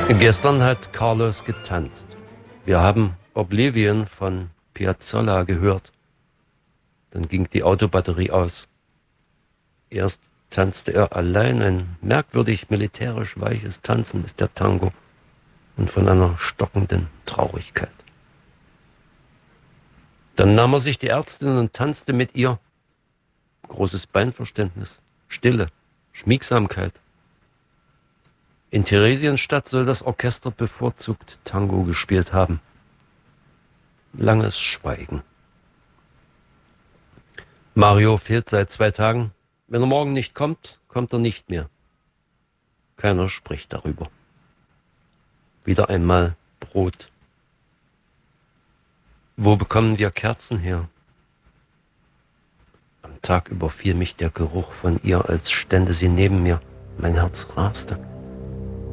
Gestern hat Carlos getanzt. Wir haben Oblivion von Piazzolla gehört. Dann ging die Autobatterie aus. Erst tanzte er allein. Ein merkwürdig militärisch weiches Tanzen ist der Tango und von einer stockenden Traurigkeit. Dann nahm er sich die Ärztin und tanzte mit ihr. Großes Beinverständnis, Stille, Schmiegsamkeit. In Theresienstadt soll das Orchester bevorzugt Tango gespielt haben. Langes Schweigen. Mario fehlt seit 2 Tagen. Wenn er morgen nicht kommt, kommt er nicht mehr. Keiner spricht darüber. Wieder einmal Brot. Wo bekommen wir Kerzen her? Am Tag überfiel mich der Geruch von ihr, als stände sie neben mir. Mein Herz raste.